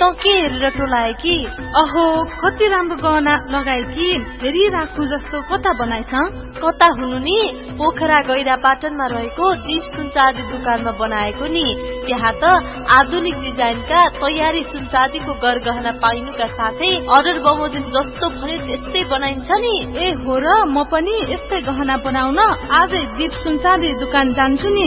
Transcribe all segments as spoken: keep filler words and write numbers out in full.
त के हेरेर टोलाए कि? अहो कति राम्रो गहना लगाए कि, फेरि राखु जस्तो कता बनाइछ? कता हुनु नि, पोखरा गैरा पाटनमा रहेको दीप सुनचाँदी दुकानमा बनाएको नि। त्यहाँ त आधुनिक डिजाइनका तयारी सुनचाँदीको गरगहना पाइनुका साथै अर्डर बमोजिम जस्तो भने त्यस्तै बनाइन्छ नि। ए हो र, म पनि यस्तै गहना बनाउन आजै दीप सुनचाँदी दुकान जान्छु नि।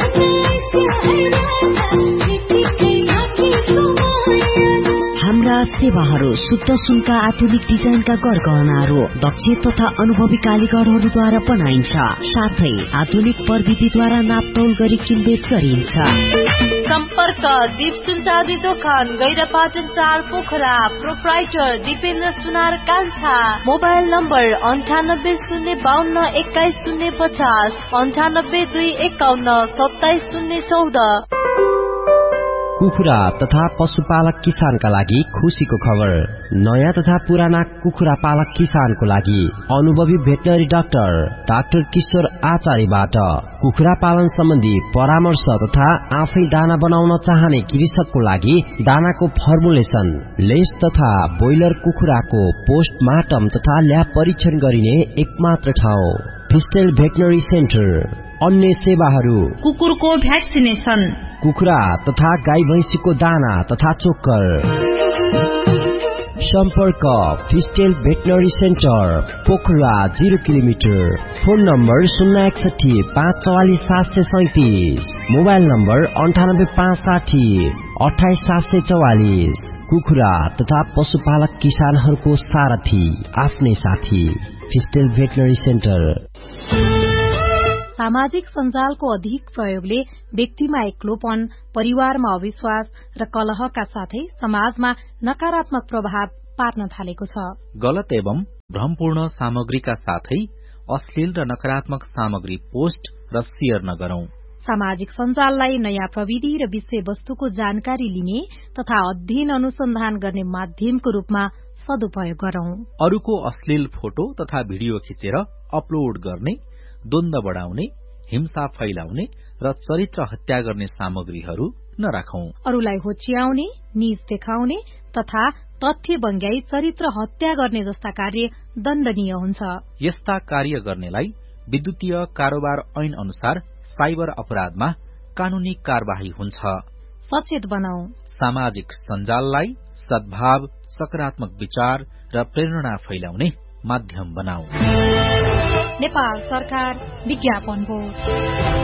हाम्रा सेवाहरू शुद्ध सुनका आधुनिक डिजाइनका गरगहनाहरू दक्ष तथा अनुभवी कालीगरहरूद्वारा बनाइन्छ। साथै आधुनिक प्रविधिद्वारा नापतौल गरी किनबेच गरिन्छ। सम्पर्क दीप सुनचाँदी दोकान गैरापाटन चार पोखरा। प्रोप्राइटर दिपेन्द्र सुनार कान्छा। मोबाइल नम्बर अन्ठानब्बे शून्य बाहन्न एक्काइस शून्य पचास अन्ठानब्बे दुई एकाउन्न सत्ताइस शून्य चौध। कुखुरा तथा पशुपालक किसानका लागि खुशीको खबर। नयाँ तथा पुराना कुखुरा पालक किसानको लागि अनुभवी भेटनरी डाक्टर डाक्टर किशोर आचार्यबाट कुखुरा पालन सम्बन्धी परामर्श तथा आफै दाना बनाउन चाहने कृषकको लागि दानाको फर्मुलेसन, लेस तथा ब्रोइलर कुखुराको पोस्टमार्टम तथा ल्याब परीक्षण गरिने एकमात्र ठाउँ फिस्टेल भेटनरी सेन्टर। अन्य सेवाहरू कुकुरको भ्याक्सिनेसन, कुखुरा तथा गाई भैंसीको दाना तथा चोक्कर। सम्पर्क फिस्टेल veterinary centre Pokhara zero kilometre. Phone number शून्य एकसठी पाँच चौवालिस सात सय सैतिस। मोबाइल नम्बर अन्ठानब्बे पाँच साठी अठाइस सात सय चौवालिस। कुखुरा तथा पशुपालक किसानहरूको सारथी, आफ्नै साथी फिस्टेल भेटनरी सेन्टर। सामाजिक सञ्जालको अधिक प्रयोगले व्यक्तिमा एक्लोपन, परिवारमा अविश्वास र कलहका साथै समाजमा नकारात्मक प्रभाव पार्न थालेको छ। गलत एवं भ्रमपूर्ण सामग्रीका साथै अश्लील र नकारात्मक सामग्री पोस्ट र शेयर नगरौं। सामाजिक सञ्जाललाई नयाँ प्रविधि र विषयवस्तुको जानकारी लिने तथा अध्ययन अनुसन्धान गर्ने माध्यमको रूपमा सदुपयोग गरौं। अरूको अश्लील फोटो तथा भिडियो खिचेर अपलोड गर्ने, द्वन्द बढ़ाउने, हिंसा फैलाउने र चरित्र हत्या गर्ने सामग्रीहरू नराखौं। अरूलाई होच्याउने, नीच देखाउने तथा तथ्य बङ्ग्याई चरित्र हत्या गर्ने जस्ता कार्य दण्डनीय हुन्छ। यस्ता कार्य गर्नेलाई विद्युतीय कारोबार ऐन अनुसार साइबर अपराधमा कानूनी कार्यवाही हुन्छ। सचेत बनाऊ। सामाजिक सञ्जाललाई सद्भाव, सकारात्मक विचार र प्रेरणा फैलाउने माध्यम बनाऊ। नेपाल सरकार विज्ञापन बोर्ड।